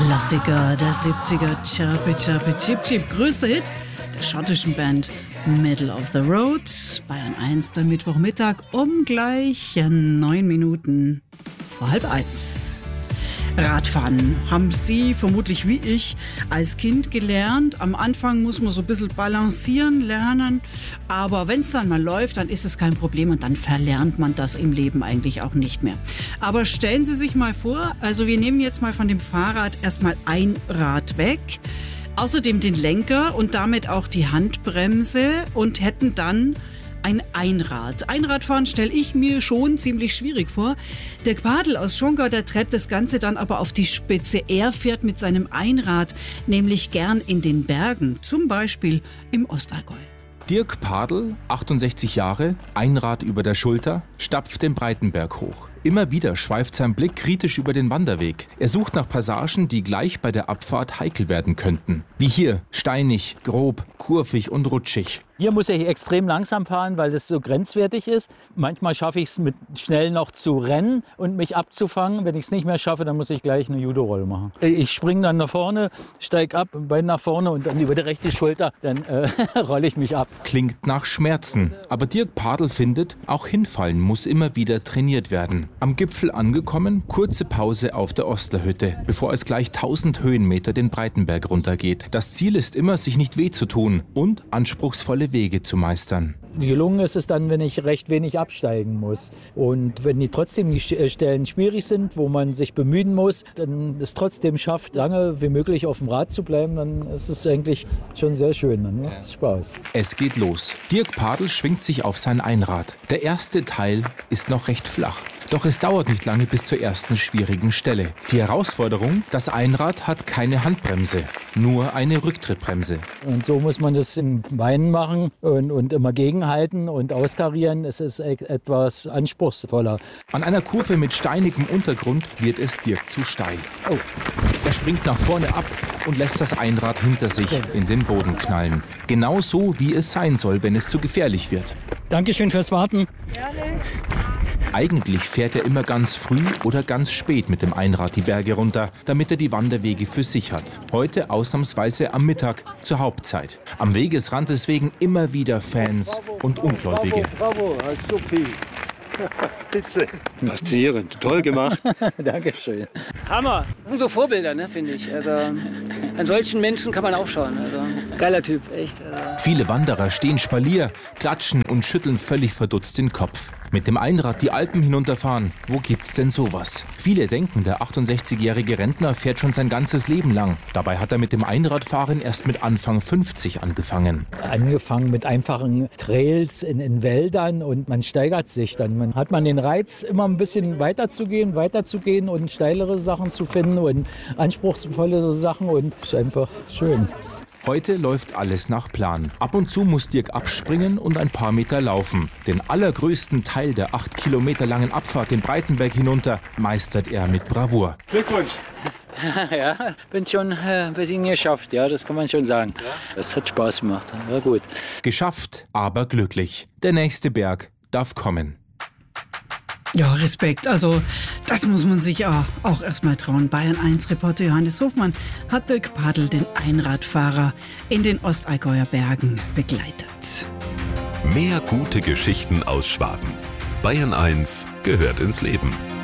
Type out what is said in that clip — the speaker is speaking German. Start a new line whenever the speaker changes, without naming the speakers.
Klassiker der 70er, Chirpy Chirpy Chip Chip. Größter Hit der schottischen Band Middle of the Road. Bayern 1, der Mittwochmittag um gleich 9 Minuten vor 12:30. Radfahren haben Sie vermutlich wie ich als Kind gelernt. Am Anfang muss man so ein bisschen balancieren lernen, aber wenn es dann mal läuft, dann ist es kein Problem und dann verlernt man das im Leben eigentlich auch nicht mehr. Aber stellen Sie sich mal vor, also wir nehmen jetzt mal von dem Fahrrad erstmal ein Rad weg, außerdem den Lenker und damit auch die Handbremse und hätten dann ein Einrad. Einradfahren stelle ich mir schon ziemlich schwierig vor. Dirk Padel aus Schongau, der treibt das Ganze dann aber auf die Spitze. Er fährt mit seinem Einrad nämlich gern in den Bergen, zum Beispiel im Ostallgäu.
Dirk Padel, 68 Jahre, Einrad über der Schulter, stapft den Breitenberg hoch. Immer wieder schweift sein Blick kritisch über den Wanderweg. Er sucht nach Passagen, die gleich bei der Abfahrt heikel werden könnten. Wie hier, steinig, grob, kurvig und rutschig.
Hier muss ich extrem langsam fahren, weil das so grenzwertig ist. Manchmal schaffe ich es mit schnell noch zu rennen und mich abzufangen. Wenn ich es nicht mehr schaffe, dann muss ich gleich eine Judo-Rolle machen. Ich springe dann nach vorne, steige ab, Bein nach vorne und dann über die rechte Schulter, dann rolle ich mich ab.
Klingt nach Schmerzen. Aber Dirk Padel findet, auch hinfallen muss immer wieder trainiert werden. Am Gipfel angekommen, kurze Pause auf der Osterhütte, bevor es gleich 1000 Höhenmeter den Breitenberg runtergeht. Das Ziel ist immer, sich nicht weh zu tun und anspruchsvolle Wege zu meistern.
Gelungen ist es dann, wenn ich recht wenig absteigen muss. Und wenn trotzdem die Stellen schwierig sind, wo man sich bemühen muss, dann es trotzdem schafft, lange wie möglich auf dem Rad zu bleiben, dann ist es eigentlich schon sehr schön. Dann macht es Spaß.
Es geht los. Dirk Padel schwingt sich auf sein Einrad. Der erste Teil ist noch recht flach. Doch es dauert nicht lange bis zur ersten schwierigen Stelle. Die Herausforderung, das Einrad hat keine Handbremse, nur eine Rücktrittbremse.
Und so muss man das im Beinen machen und immer gegenhalten und austarieren. Es ist etwas anspruchsvoller.
An einer Kurve mit steinigem Untergrund wird es Dirk zu steil.
Oh.
Er springt nach vorne ab und lässt das Einrad hinter sich in den Boden knallen. Genau so, wie es sein soll, wenn es zu gefährlich wird.
Dankeschön fürs Warten.
Gerne.
Eigentlich fährt er immer ganz früh oder ganz spät mit dem Einrad die Berge runter, damit er die Wanderwege für sich hat. Heute ausnahmsweise am Mittag, zur Hauptzeit. Am Wegesrand deswegen immer wieder Fans und Ungläubige.
Bravo, super. Bitte. Faszinierend, toll gemacht.
Dankeschön.
Hammer. Das sind so Vorbilder, ne, finde ich. Also, an solchen Menschen kann man aufschauen. Also, geiler Typ, echt. Also.
Viele Wanderer stehen Spalier, klatschen und schütteln völlig verdutzt den Kopf. Mit dem Einrad die Alpen hinunterfahren, wo gibt's denn sowas? Viele denken, der 68-jährige Rentner fährt schon sein ganzes Leben lang. Dabei hat er mit dem Einradfahren erst mit Anfang 50 angefangen.
Angefangen mit einfachen Trails in Wäldern und man steigert sich dann. Hat man den Reiz, immer ein bisschen weiterzugehen und steilere Sachen zu finden und anspruchsvolle Sachen und es ist einfach schön.
Heute läuft alles nach Plan. Ab und zu muss Dirk abspringen und ein paar Meter laufen. Den allergrößten Teil der 8 Kilometer langen Abfahrt den Breitenberg hinunter meistert er mit Bravour.
Glückwunsch.
Ja, bin schon ein bisschen geschafft, ja, das kann man schon sagen. Ja? Das hat Spaß gemacht, war gut.
Geschafft, aber glücklich. Der nächste Berg darf kommen.
Ja, Respekt. Also, das muss man sich auch erstmal trauen. Bayern 1 Reporter Johannes Hofmann hat Dirk Padel, den Einradfahrer, in den Ostallgäuer Bergen begleitet.
Mehr gute Geschichten aus Schwaben. Bayern 1 gehört ins Leben.